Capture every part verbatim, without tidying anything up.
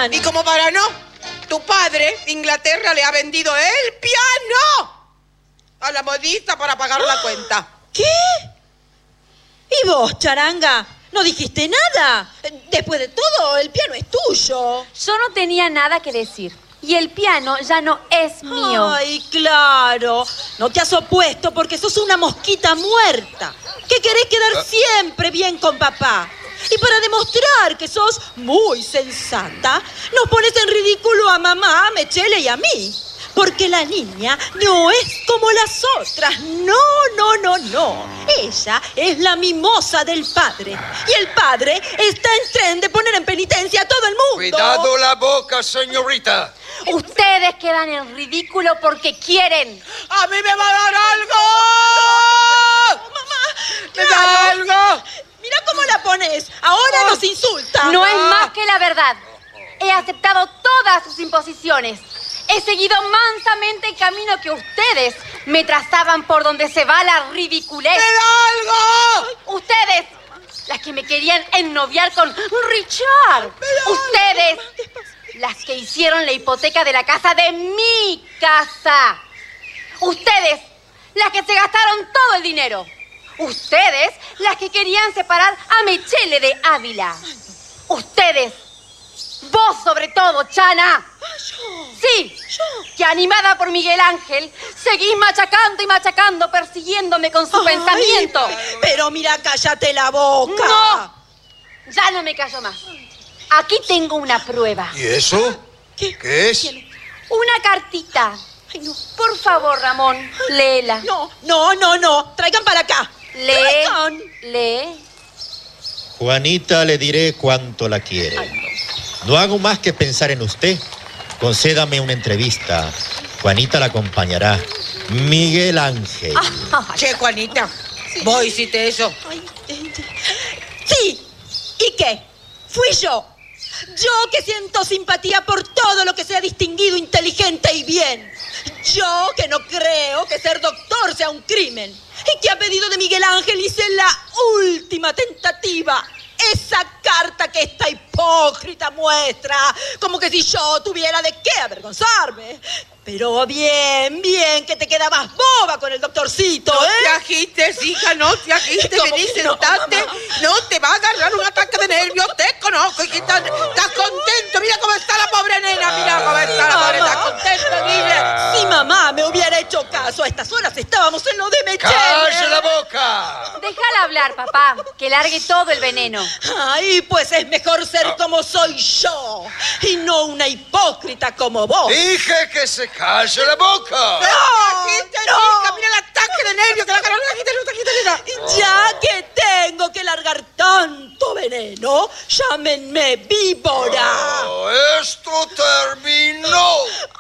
piano. Y como para no, tu padre, Inglaterra, le ha vendido el piano a la modista para pagar la cuenta. ¿Qué? ¿Y vos, charanga? ¿No dijiste nada? Después de todo, el piano es tuyo. Yo no tenía nada que decir. Y el piano ya no es mío. Ay, claro. No te has opuesto porque sos una mosquita muerta. Que querés quedar siempre bien con papá. Y para demostrar que sos muy sensata, nos pones en ridículo a mamá, a Mechele y a mí. Porque la niña no es como las otras. No, no, no, no. Ella es la mimosa del padre. Y el padre está en tren de poner en penitencia a todo el mundo. Cuidado la boca, señorita. Ustedes quedan en ridículo porque quieren. ¡A mí me va a dar algo! No, mamá, ¡Me da algo! Mira cómo la pones. Ahora nos insulta. No es más que la verdad. He aceptado todas sus imposiciones. He seguido mansamente el camino que ustedes me trazaban por donde se va la ridiculez. ¡Me da algo! Ustedes, las que me querían ennoviar con Richard. Ustedes, las que hicieron la hipoteca de la casa de mi casa. Ustedes, las que se gastaron todo el dinero. Ustedes, las que querían separar a Mechele de Ávila. Ustedes, vos sobre todo, Chana. Sí, que animada por Miguel Ángel, seguís machacando y machacando, persiguiéndome con su Ay, pensamiento. Pero mira, cállate la boca. No, ya no me callo más. Aquí tengo una prueba. ¿Y eso? ¿Qué? ¿Qué es? Una cartita. Ay, no. Por favor, Ramón, léela. No, no, no, no. Traigan para acá. Lee, Traigan. lee. Juanita, le diré cuánto la quiere. No hago más que pensar en usted. Concédame una entrevista. Juanita la acompañará. Miguel Ángel. Che, Juanita, vos hiciste eso. Ay, eh, sí. ¿Y qué? Fui yo. Yo que siento simpatía por todo lo que sea distinguido, inteligente y bien. Yo que no creo que ser doctor sea un crimen. Y que a pedido de Miguel Ángel hice la última tentativa. Esa carta que esta hipócrita muestra, como que si yo tuviera de qué avergonzarme. Pero bien, bien, que te quedabas boba con el doctorcito, No ¿eh? te agites, hija, no te agites. ¿Cómo Vení, que no, sentate. mamá? No te va a agarrar un ataque de nervios. Te conozco, hijita. ¿Estás contento? Mira cómo está la pobre nena. Mira cómo está la pobre. ¿Estás contento, Guille? Si mamá me hubiera hecho caso, a estas horas estábamos en lo de Mechele. ¡Calle la boca! Déjala hablar, papá, que largue todo el veneno. Ay, pues es mejor ser como soy yo y no una hipócrita como vos. Dije que se calle la boca. No te agites, hija. Mira el ataque de nervios que la agarró. No te agites, no te agites, nena. Ya que tengo que largar tanto veneno, llámenme víbora. Oh, esto terminó.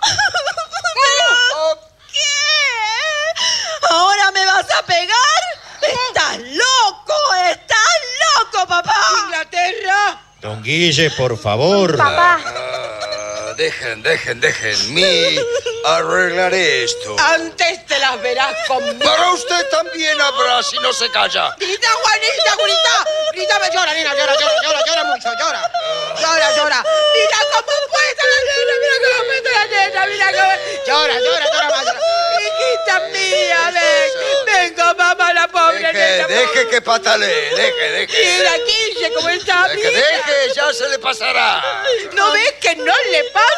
¿Qué? ¿Ahora me vas a pegar? ¡Estás loco! ¡Estás loco, papá! Inglaterra. Don Guille, por favor. Papá, Ah, dejen, dejen, dejen. Mi arreglaré esto. Antes te las verás conmigo. Para usted también habrá si no se calla. Grita, Juanita, Juanita. Grita, me llora, nena, llora, llora, llora, llora mucho, llora. Llora, llora. Mira cómo puesta la nena, mira cómo puesta la nena, mira cómo... Llora, llora, llora más. Llora. Hijita mía, ven. Venga, mamá, la pobre Deje, nena. deje que patalee, deje, deje. Mira, Guille, cómo está, Deje, mira. deje, ya se le pasará. ¿No ves que no le pasa